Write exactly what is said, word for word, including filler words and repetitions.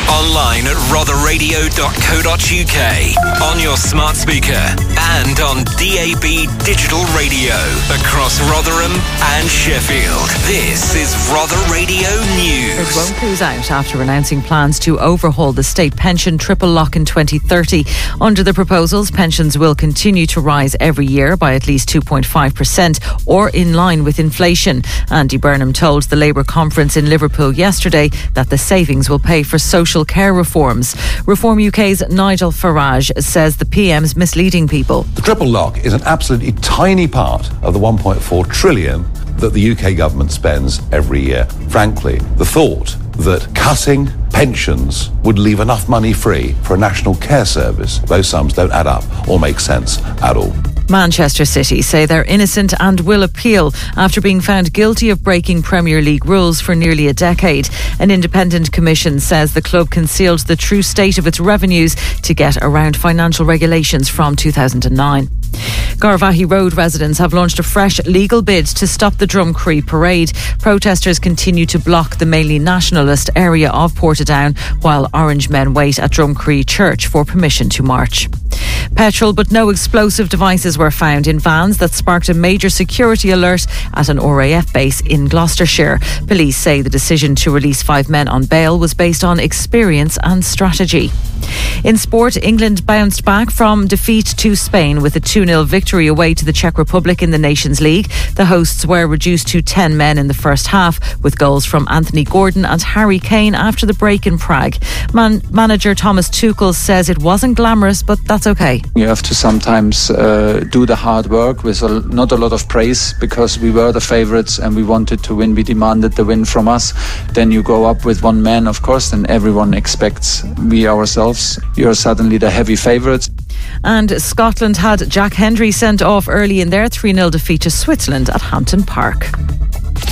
Online at rother radio dot co dot uk, on your smart speaker, and on D A B digital radio across Rotherham and Sheffield. This is Rother Radio News. It won't lose out after announcing plans to overhaul the state pension triple lock in twenty thirty. Under the proposals, pensions will continue to rise every year by at least two point five percent or in line with inflation. Andy Burnham told the Labour conference in Liverpool yesterday that the savings will pay for social care reforms. Reform U K's Nigel Farage says the P M's misleading people. The triple lock is an absolutely tiny part of the one point four trillion that the U K government spends every year. Frankly, the thought that cutting pensions would leave enough money free for a national care service, those sums don't add up or make sense at all. Manchester City say they're innocent and will appeal after being found guilty of breaking Premier League rules for nearly a decade. An independent commission says the club concealed the true state of its revenues to get around financial regulations from two thousand nine. Garvaghey Road residents have launched a fresh legal bid to stop the Drumcree parade. Protesters continue to block the mainly nationalist area of Portadown while Orange men wait at Drumcree Church for permission to march. Petrol but no explosive devices were found in vans that sparked a major security alert at an R A F base in Gloucestershire. Police say the decision to release five men on bail was based on experience and strategy. In sport, England bounced back from defeat to Spain with a two nil victory away to the Czech Republic in the Nations League. The hosts were reduced to ten men in the first half, with goals from Anthony Gordon and Harry Kane after the break in Prague. Man- manager Thomas Tuchel says it wasn't glamorous, but that's okay. You have to sometimes uh, do the hard work with a, not a lot of praise, because we were the favourites and we wanted to win. We demanded the win from us. Then you go up with one man, of course, and everyone expects we ourselves. You're suddenly the heavy favourites. And Scotland had Jack Hendry sent off early in their three nil defeat to Switzerland at Hampton Park.